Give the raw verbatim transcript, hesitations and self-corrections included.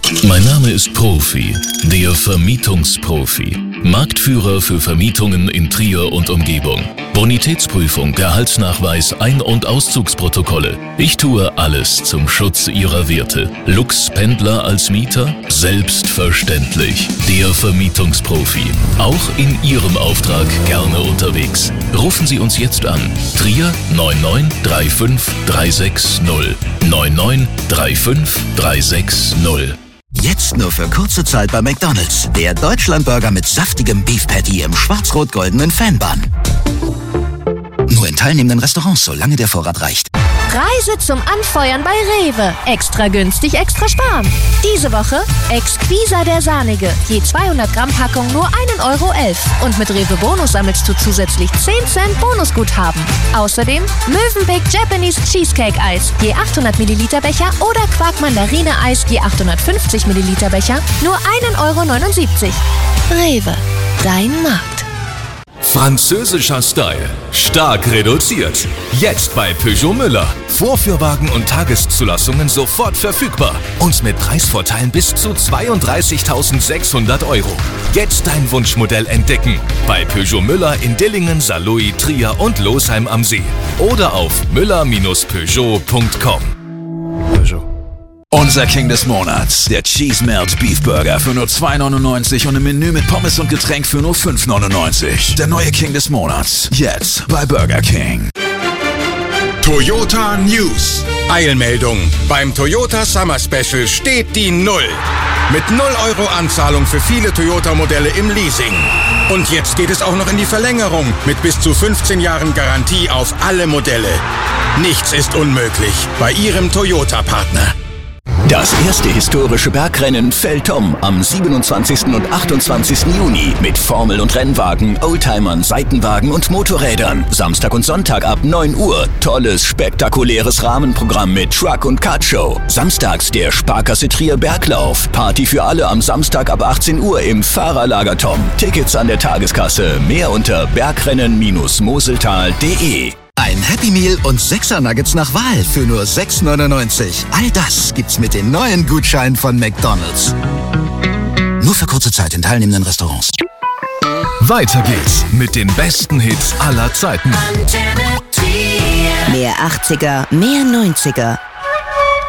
Mein Name ist Profi, der Vermietungsprofi. Marktführer für Vermietungen in Trier und Umgebung. Bonitätsprüfung, Gehaltsnachweis, Ein- und Auszugsprotokolle. Ich tue alles zum Schutz Ihrer Werte. Lux-Pendler als Mieter? Selbstverständlich. Der Vermietungsprofi. Auch in Ihrem Auftrag gerne unterwegs. Rufen Sie uns jetzt an. Trier neun neun drei fünf drei sechs null. neun neun drei fünf drei sechs null. Jetzt nur für kurze Zeit bei McDonald's. Der Deutschlandburger mit saftigem Beef Patty im schwarz-rot-goldenen Fanbun. Nur in teilnehmenden Restaurants, solange der Vorrat reicht. Preise zum Anfeuern bei Rewe. Extra günstig, extra sparen. Diese Woche Exquisa der Sahnige. Je zweihundert Gramm Packung nur ein Euro elf. Und mit Rewe Bonus sammelst du zusätzlich zehn Cent Bonusguthaben. Außerdem Mövenpick Japanese Cheesecake Eis. Je achthundert Milliliter Becher oder Quark Mandarine Eis. Je achthundertfünfzig Milliliter Becher. Nur ein Euro neunundsiebzig. Rewe. Dein Markt. Französischer Style. Stark reduziert. Jetzt bei Peugeot Müller. Vorführwagen und Tageszulassungen sofort verfügbar. Und mit Preisvorteilen bis zu zweiunddreißigtausendsechshundert Euro. Jetzt dein Wunschmodell entdecken. Bei Peugeot Müller in Dillingen, Saarlouis, Trier und Losheim am See. Oder auf müller Bindestrich peugeot punkt com. Peugeot. Unser King des Monats, der Cheese Melt Beef Burger für nur zwei neunundneunzig und im Menü mit Pommes und Getränk für nur fünf neunundneunzig. Der neue King des Monats, jetzt bei Burger King. Toyota News. Eilmeldung. Beim Toyota Summer Special steht die Null. Mit null Euro Anzahlung für viele Toyota-Modelle im Leasing. Und jetzt geht es auch noch in die Verlängerung mit bis zu fünfzehn Jahren Garantie auf alle Modelle. Nichts ist unmöglich bei Ihrem Toyota-Partner. Das erste historische Bergrennen Feldtom am siebenundzwanzigsten und achtundzwanzigsten Juni mit Formel- und Rennwagen, Oldtimern, Seitenwagen und Motorrädern. Samstag und Sonntag ab neun Uhr. Tolles, spektakuläres Rahmenprogramm mit Truck- und Kartshow. Samstags der Sparkasse Trier Berglauf. Party für alle am Samstag ab achtzehn Uhr im Fahrerlager Tom. Tickets an der Tageskasse. Mehr unter bergrennen Bindestrich moseltal punkt de. Ein Happy Meal und sechser Nuggets nach Wahl für nur sechs neunundneunzig. All das gibt's mit den neuen Gutscheinen von McDonald's. Nur für kurze Zeit in teilnehmenden Restaurants. Weiter geht's mit den besten Hits aller Zeiten. Mehr achtziger, mehr neunziger.